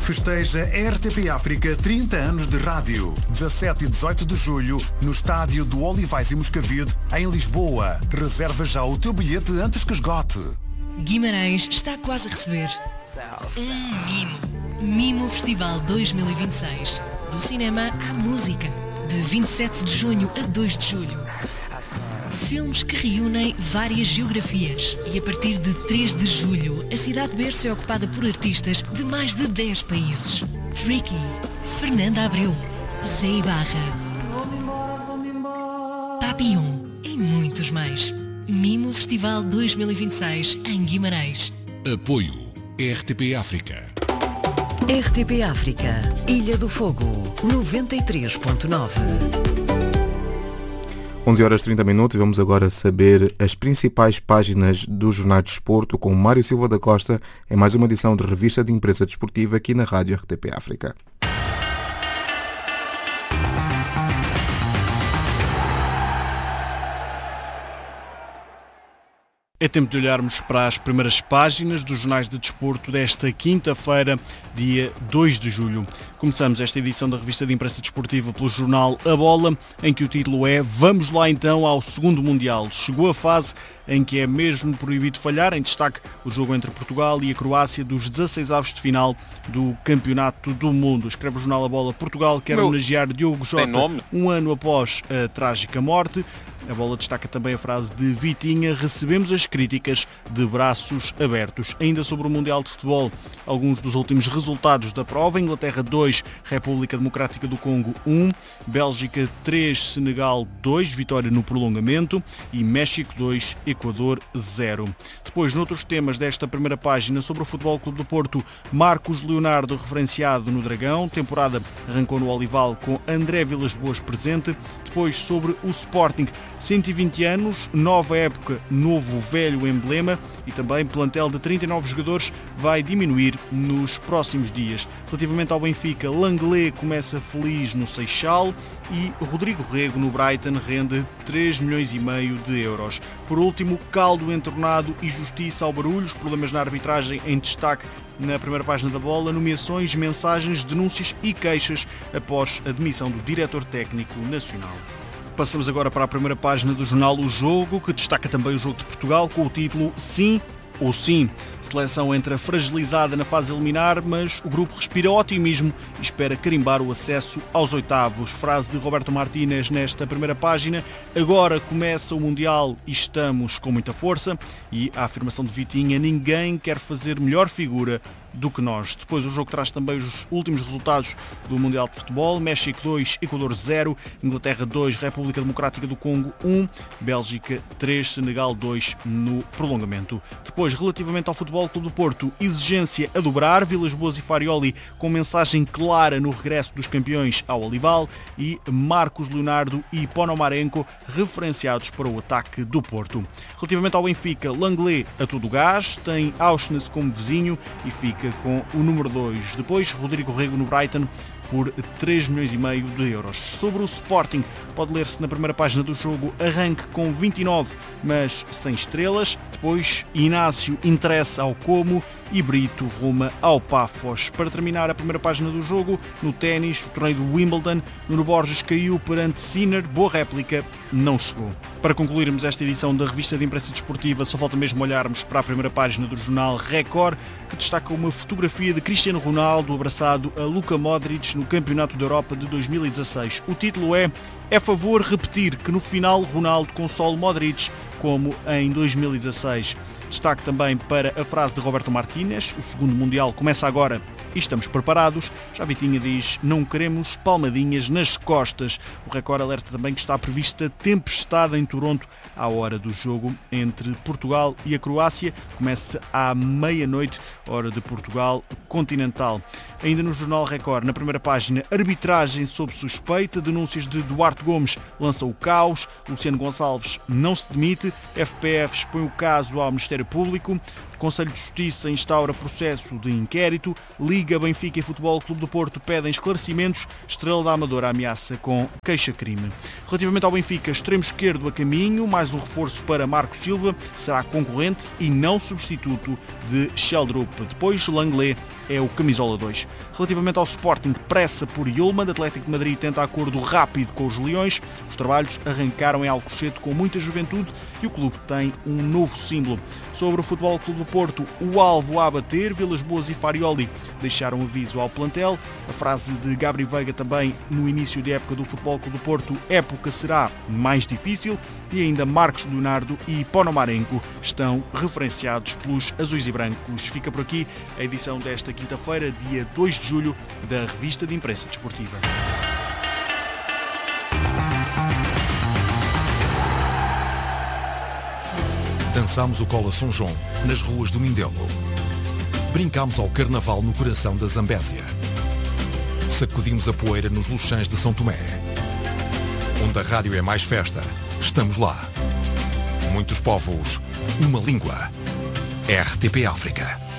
Festeja RTP África 30 anos de rádio. 17 e 18 de julho, no estádio do Olivais e Moscavide, em Lisboa. Reserva já o teu bilhete antes que esgote. Guimarães está quase a receber mimo. Mimo Festival 2026. Do cinema à música. De 27 de junho a 2 de julho. Filmes que reúnem várias geografias. E a partir de 3 de julho, a cidade berço é ocupada por artistas de mais de 10 países. Tricky, Fernanda Abreu, Zé Ibarra, Papillon e muitos mais. Mimo Festival 2026 em Guimarães. Apoio RTP África. RTP África, Ilha do Fogo, 93.9. 11h30. Vamos agora saber as principais páginas do Jornal de Desporto com Mário Silva da Costa em mais uma edição de Revista de Imprensa Desportiva aqui na Rádio RTP África. É tempo de olharmos para as primeiras páginas dos jornais de desporto desta quinta-feira, dia 2 de julho. Começamos esta edição da Revista de Imprensa Desportiva pelo jornal A Bola, em que o título é "Vamos lá então ao segundo Mundial". Chegou a fase em que é mesmo proibido falhar, em destaque o jogo entre Portugal e a Croácia dos 16avos de final do Campeonato do Mundo. Escreve o jornal A Bola: Portugal quer homenagear Diogo Jota um ano após a trágica morte. A Bola destaca também a frase de Vitinha: recebemos as críticas de braços abertos. Ainda sobre o Mundial de Futebol, alguns dos últimos resultados da prova: Inglaterra 2, República Democrática do Congo 1, Bélgica 3, Senegal 2, vitória no prolongamento, e México 2, Equador 0. Depois, noutros temas desta primeira página, sobre o Futebol Clube do Porto, Marcos Leonardo referenciado no Dragão, temporada arrancou no Olival com André Vilas-Boas presente. Depois, sobre o Sporting, 120 anos, nova época, novo velho emblema, e também plantel de 39 jogadores vai diminuir nos próximos dias. Relativamente ao Benfica, Langley começa feliz no Seixal e Rodrigo Rego no Brighton rende 3,5 milhões de euros. Por último, caldo entornado e justiça ao barulho, os problemas na arbitragem em destaque na primeira página da Bola, nomeações, mensagens, denúncias e queixas após a demissão do diretor técnico nacional. Passamos agora para a primeira página do jornal O Jogo, que destaca também o jogo de Portugal com o título Sim ou Sim. Seleção entra fragilizada na fase eliminar, mas o grupo respira otimismo e espera carimbar o acesso aos oitavos. Frase de Roberto Martínez nesta primeira página: agora começa o Mundial e estamos com muita força. E a afirmação de Vitinha: ninguém quer fazer melhor figura do que nós. Depois o jogo traz também os últimos resultados do Mundial de Futebol: México 2, Equador 0, Inglaterra 2, República Democrática do Congo 1, Bélgica 3, Senegal 2 no prolongamento. Depois, relativamente ao Futebol Clube do Porto, exigência a dobrar, Vilas-Boas e Farioli com mensagem clara no regresso dos campeões ao Olival, e Marcos Leonardo e Ponomarenko referenciados para o ataque do Porto. Relativamente ao Benfica, Langley a todo gás, tem Auschwitz como vizinho e fica com o número 2. Depois, Rodrigo Rego no Brighton por 3,5 milhões de euros. Sobre o Sporting, pode ler-se na primeira página do jogo: arranque com 29, mas sem estrelas. Depois, Inácio interessa ao Como e Brito ruma ao Pafos. Para terminar a primeira página do jogo, no ténis, o torneio do Wimbledon, Nuno Borges caiu perante Sinner, boa réplica, não chegou. Para concluirmos esta edição da Revista de Imprensa Desportiva, só falta mesmo olharmos para a primeira página do jornal Record, que destaca uma fotografia de Cristiano Ronaldo abraçado a Luka Modric no Campeonato da Europa de 2016. O título é favor repetir que no final Ronaldo console Modric como em 2016. Destaque também para a frase de Roberto Martínez: o segundo Mundial começa agora e estamos preparados. Já Vitinha diz: não queremos palmadinhas nas costas. O Record alerta também que está prevista tempestade em Toronto à hora do jogo entre Portugal e a Croácia. Começa à meia-noite, hora de Portugal continental. Ainda no jornal Record, na primeira página, arbitragem sob suspeita, denúncias de Duarte Gomes lança o caos, Luciano Gonçalves não se demite, FPF expõe o caso ao Ministério Público. Conselho de Justiça instaura processo de inquérito. Liga, Benfica e Futebol Clube do Porto pedem esclarecimentos. Estrela da Amadora ameaça com queixa-crime. Relativamente ao Benfica, extremo esquerdo a caminho, mais um reforço para Marco Silva, será concorrente e não substituto de Sheldrup. Depois, Langley é o camisola 2. Relativamente ao Sporting, pressa por Yulman, de Atlético de Madrid tenta acordo rápido com os Leões. Os trabalhos arrancaram em Alcochete com muita juventude e o clube tem um novo símbolo. Sobre o Futebol Clube do Porto, o alvo a bater, Vilas Boas e Farioli deixaram aviso ao plantel. A frase de Gabri Veiga também no início de época do Futebol Clube do Porto, época será mais difícil, e ainda Marcos Leonardo e Ponomarenko estão referenciados pelos azuis e brancos. Fica por aqui a edição desta quinta-feira, dia 2 de julho, da Revista de Imprensa Desportiva. Dançámos o Cola São João nas ruas do Mindelo. Brincámos ao Carnaval no coração da Zambésia. Sacudimos a poeira nos Luxãs de São Tomé. Onde a rádio é mais festa, estamos lá. Muitos povos, uma língua. RTP África.